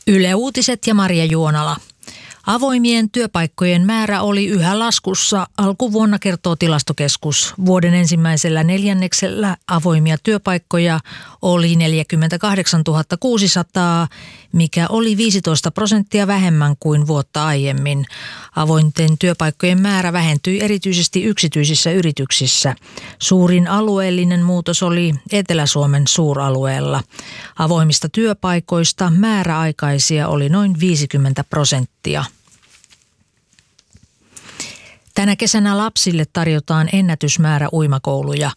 Yle Uutiset ja Maria Juonala. Avoimien työpaikkojen määrä oli yhä laskussa alkuvuonna, kertoo Tilastokeskus. Vuoden ensimmäisellä neljänneksellä avoimia työpaikkoja oli 48 600, mikä oli 15% vähemmän kuin vuotta aiemmin. Avointen työpaikkojen määrä vähentyi erityisesti yksityisissä yrityksissä. Suurin alueellinen muutos oli Etelä-Suomen suuralueella. Avoimista työpaikoista määräaikaisia oli noin 50%. Tänä kesänä lapsille tarjotaan ennätysmäärä uimakouluja.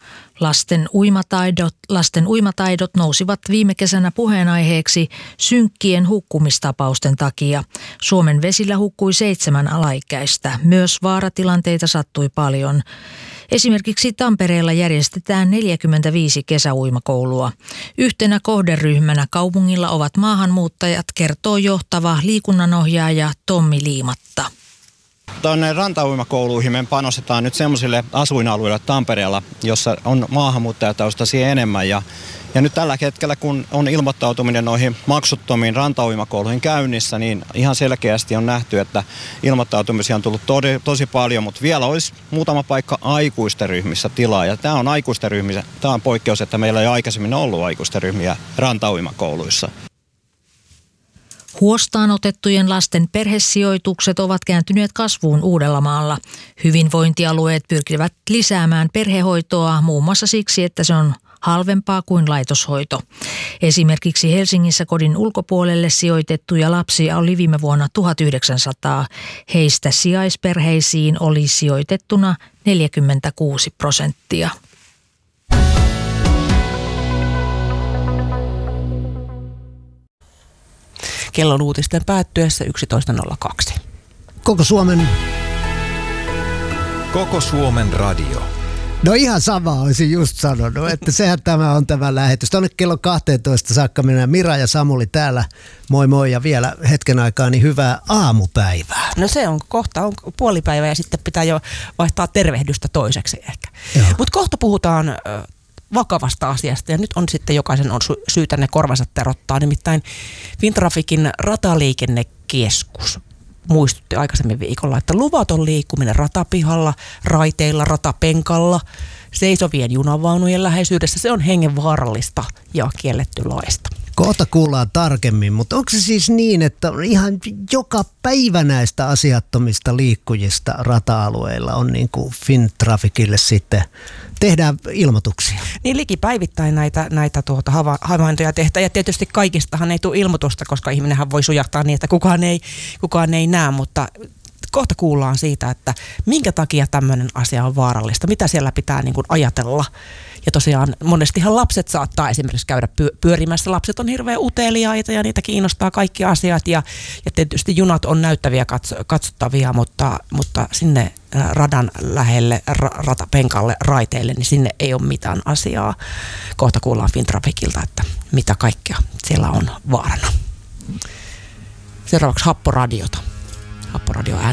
Lasten uimataidot nousivat viime kesänä puheenaiheeksi synkkien hukkumistapausten takia. Suomen vesillä hukkui 7 alaikäistä. Myös vaaratilanteita sattui paljon. Esimerkiksi Tampereella järjestetään 45 kesäuimakoulua. Yhtenä kohderyhmänä kaupungilla ovat maahanmuuttajat, kertoo johtava liikunnanohjaaja Tommi Liimatta. Tuonne rantauimakouluihin me panostetaan nyt semmoisille asuinalueille Tampereella, jossa on maahanmuuttajataustaisia enemmän. Ja nyt tällä hetkellä, kun on ilmoittautuminen noihin maksuttomiin rantauimakouluihin käynnissä, niin ihan selkeästi on nähty, että ilmoittautumisia on tullut tosi paljon, mutta vielä olisi muutama paikka aikuisten ryhmissä tilaa. Ja tämä on aikuisten ryhmissä, tämä on poikkeus, että meillä ei aikaisemmin ollut aikuisten ryhmiä rantauimakouluissa. Huostaan otettujen lasten perhesijoitukset ovat kääntyneet kasvuun Uudellamaalla. Hyvinvointialueet pyrkivät lisäämään perhehoitoa muun muassa siksi, että se on halvempaa kuin laitoshoito. Esimerkiksi Helsingissä kodin ulkopuolelle sijoitettuja lapsia oli viime vuonna 1900. Heistä sijaisperheisiin oli sijoitettuna 46%. Kellon uutisten päättyessä 11.02. Koko Suomen radio. No ihan sama olisin just sanonut, että sehän tämä on tämä lähetys. Tuonne kello 12 saakka mennään. Mira ja Samuli täällä. Moi moi ja vielä hetken aikaa niin hyvää aamupäivää. No se on, kohta on puolipäivä ja sitten pitää jo vaihtaa tervehdystä toiseksi ehkä. Mutta kohta puhutaan vakavasta asiasta ja nyt on sitten jokaisen on syytä ne korvansa terottaa. Nimittäin Fintraficin rataliikennekeskus muistutti aikaisemmin viikolla, että luvaton liikkuminen ratapihalla, raiteilla, ratapenkalla, seisovien junavaunujen läheisyydessä, se on hengenvaarallista ja kielletty laista. Kohta kuullaan tarkemmin, mutta onko se siis niin, että ihan joka päivä näistä asiattomista liikkujista rata-alueilla on niin kuin Fintraficille sitten tehdään ilmoituksia? Niin likipäivittäin näitä havaintoja tehdään ja tietysti kaikistahan ei tule ilmoitusta, koska ihminenhän voi sujahtaa niin, että kukaan ei näe, mutta kohta kuullaan siitä, että minkä takia tämmöinen asia on vaarallista, mitä siellä pitää niin kuin ajatella. Ja tosiaan monestihan lapset saattaa esimerkiksi käydä pyörimässä. Lapset on hirveän uteliaita ja niitä kiinnostaa kaikki asiat. Ja tietysti junat on näyttäviä katsottavia, mutta sinne radan lähelle, ratapenkalle, raiteille, niin sinne ei ole mitään asiaa. Kohta kuullaan Fintraficilta, että mitä kaikkea siellä on vaarana. Seuraavaksi Happoradiota. Happoradio